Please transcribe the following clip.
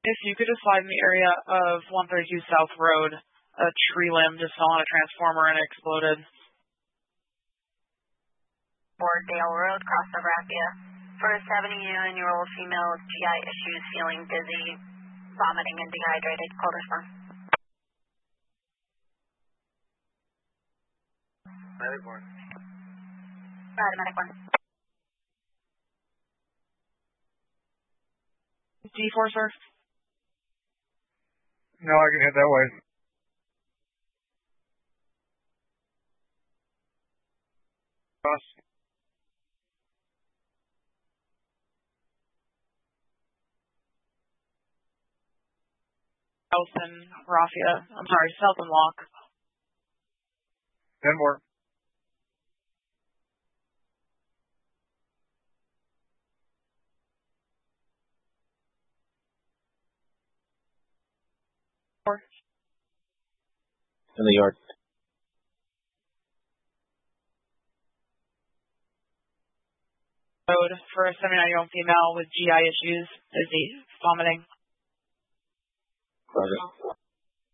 If you could just slide in the area of 132 South Road, a tree limb just fell on a transformer and exploded. Dale Road, cross the Raffia. For a 70-year-old female with GI issues, feeling dizzy, vomiting, and dehydrated. Cold response. Medic 1. Medic 1. D4, sir? No, I can head that way. Cross. South and Raffia. I'm sorry, South and Lock. 10 more. In the yard. Road for a 79-year-old female with GI issues, dizzy, vomiting. Roger.